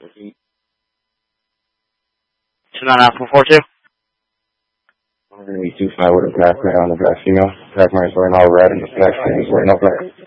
299-442. I'm going to be 25 with a pack right on the black female. Pack mark's wearing all red and the black female's wearing all black.